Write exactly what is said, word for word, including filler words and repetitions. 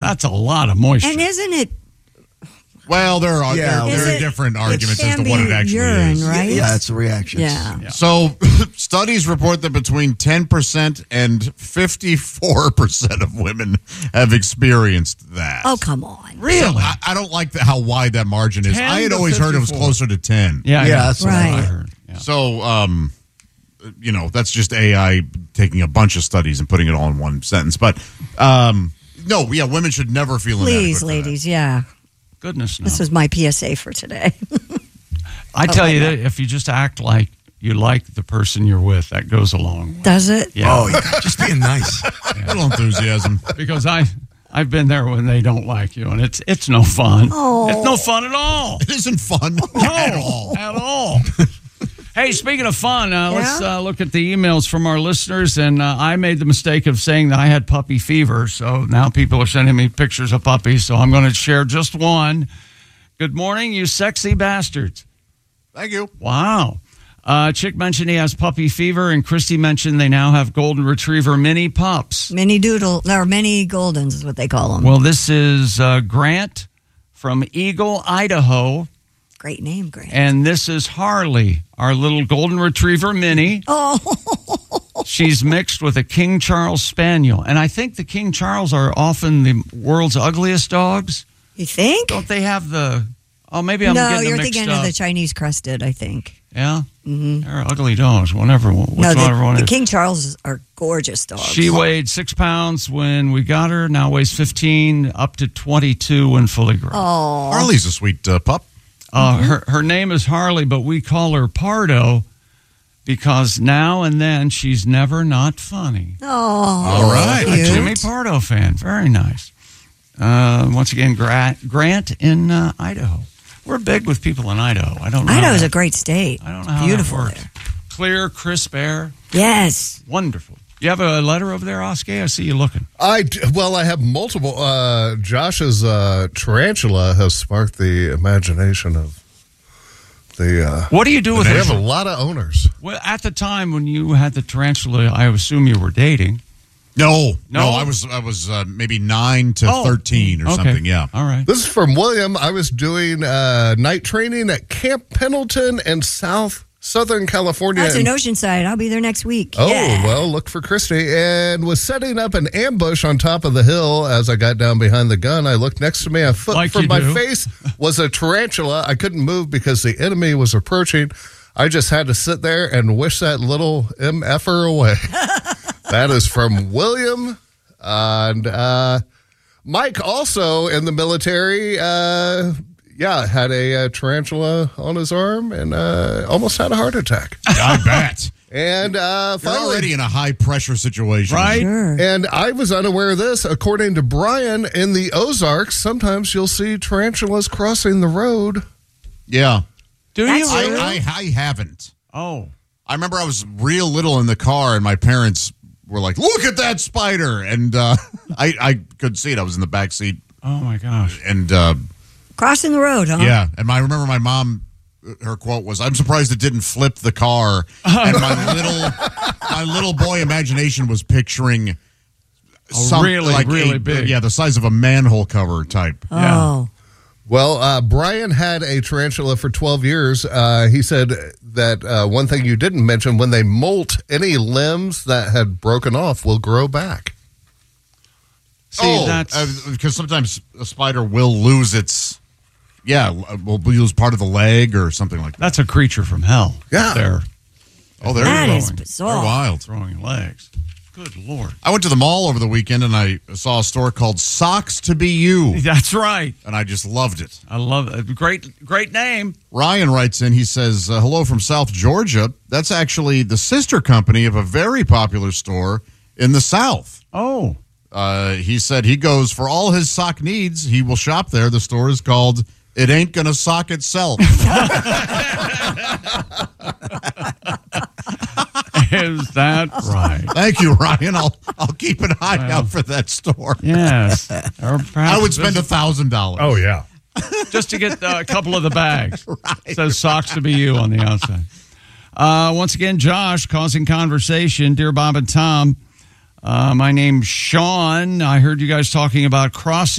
That's a lot of moisture. And isn't it? Well, there are Yeah. there, Is there are it- different it arguments as can to what be it actually urine, is. right? Yeah, it's a reaction. Yeah. Yeah. So, studies report that between ten percent and fifty-four percent of women have experienced that. Oh, come on. Really? So I, I don't like the, how wide that margin is. ten I had to always heard it was fifty-four. closer to ten. Yeah, Yeah, that's what I I Right. heard. Yeah. So, um, you know, that's just A I taking a bunch of studies and putting it all in one sentence. But, um, no, yeah, women should never feel inadequate Please, for ladies. Yeah. Goodness, no. This was my P S A for today. I tell you that if you just act like you like the person you're with, that goes a long way. Does it? Yeah. Oh, yeah. Just being nice. that. Little enthusiasm. Because I, I've been there when they don't like you, and it's it's no fun. Oh. It's no fun at all. It isn't fun No, at all. At all. Hey, speaking of fun, uh, let's Yeah? uh, look at the emails from our listeners. And uh, I made the mistake of saying that I had puppy fever. So now people are sending me pictures of puppies. So I'm going to share just one. Good morning, you sexy bastards. Thank you. Wow. Uh, Chick mentioned he has puppy fever, and Christy mentioned they now have golden retriever mini pups. Mini doodle, or mini goldens is what they call them. Well, this is uh, Grant from Eagle, Idaho. Great name, Grant. And this is Harley, our little golden retriever mini. Oh, She's mixed with a King Charles Spaniel. And I think the King Charles are often the world's ugliest dogs. you think? Don't they have the... Oh, maybe I'm No, getting them you're mixed thinking up. of the Chinese crested, I think. Yeah? Mm-hmm. They're ugly dogs, whatever. Which No, the, one the is. King Charles are gorgeous dogs. She weighed six pounds when we got her, now weighs fifteen, up to twenty-two when fully grown. Oh, Harley's a sweet uh, pup. Uh, her, her name is Harley, but we call her Pardo because now and then she's never not funny. oh, All right. A cute. Jimmy Pardo fan. Very nice. Uh, once again, Gra- Grant in uh, Idaho. We're big with people in Idaho. I don't know. Idaho's how a great state. I don't know how Beautiful that works. there. Clear, crisp air. Yes. Wonderful. You have a letter over there, Oscar? I see you looking. I d- well, I have multiple. Uh, Josh's uh, tarantula has sparked the imagination of the. Uh, What do you do with they it? have a lot of owners. Well, at the time when you had the tarantula, I assume you were dating. No, No? no, I was I was uh, maybe nine to Oh. thirteen or Okay. something. Yeah. All right. This is from William. I was doing uh, night training at Camp Pendleton in South Southern California. That's in and- Oceanside. I'll be there next week. Oh, yeah. well, look for Christy. And was setting up an ambush on top of the hill. As I got down behind the gun, I looked next to me. A foot Like from you my do. face was a tarantula. I couldn't move because the enemy was approaching. I just had to sit there and wish that little M F-er away. That is from William. And uh, Mike, also in the military, uh, yeah, had a, uh tarantula on his arm and uh, almost had a heart attack. I bet. And uh, You're finally, already in a high pressure situation. Right? Sure. and I was unaware of this. According to Brian, in the Ozarks, sometimes you'll see tarantulas crossing the road. Yeah. Do That's you? I, Really? I, I haven't. Oh. I remember I was real little in the car, and my parents were like, "Look at that spider!" And uh, I I could see it. I was in the back seat, Oh, my gosh. and uh, Crossing the road, huh? yeah. And I remember my mom. Her quote was, "I'm surprised it didn't flip the car." And my little my little boy imagination was picturing some really, like really a- big. yeah, the size of a manhole cover type. Oh. Well, uh, Brian had a tarantula for twelve years. Uh, he said that uh, one thing you didn't mention, when they molt, any limbs that had broken off will grow back. See, oh, that's... because sometimes a spider will lose its, yeah, will lose part of the leg or something like that. That's a creature from hell. Yeah. They're Oh, there That you go. is They're bizarre. wild. throwing legs. Good Lord. I went to the mall over the weekend and I saw a store called Socks to Be You, That's right. and I just loved it. I love it. Great, great name. Ryan writes in, he says, uh, hello from South Georgia. That's actually the sister company of a very popular store in the South. Oh. Uh, he said he goes for all his sock needs. He will shop there. The store is called It Ain't Gonna Sock Itself. Is that right? Thank you, Ryan. I'll I'll keep an eye Well. out for that store. Yes. Or perhaps I would spend a visit thousand dollars. Oh, yeah. just to get uh, a couple of the bags. It says socks to be you on the outside. Uh, once again, Josh causing conversation. Dear Bob and Tom, uh, my name's Sean. I heard you guys talking about crossing